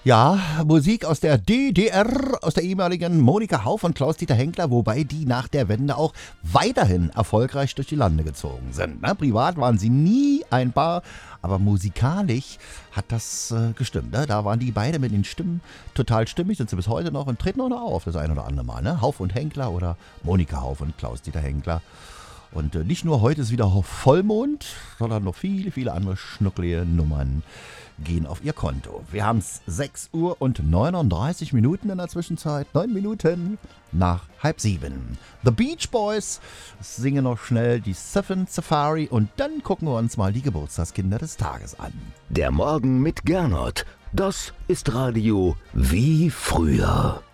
Ja, Musik aus der DDR, aus der ehemaligen Monika Hauff und Klaus-Dieter Henkler, wobei die nach der Wende auch weiterhin erfolgreich durch die Lande gezogen sind. Ne? Privat waren sie nie ein Paar, aber musikalisch hat das gestimmt. Ne? Da waren die beide mit den Stimmen total stimmig, sind sie bis heute noch und treten auch noch auf das ein oder andere Mal. Ne? Hauff und Henkler oder Monika Hauff und Klaus-Dieter Henkler. Und nicht nur heute ist wieder Vollmond, sondern noch viele, viele andere schnucklige Nummern gehen auf ihr Konto. Wir haben es 6 Uhr und 39 Minuten in der Zwischenzeit. 9 Minuten nach 6:30. The Beach Boys singen noch schnell die Seven Safari und dann gucken wir uns mal die Geburtstagskinder des Tages an. Der Morgen mit Gernot. Das ist Radio wie früher.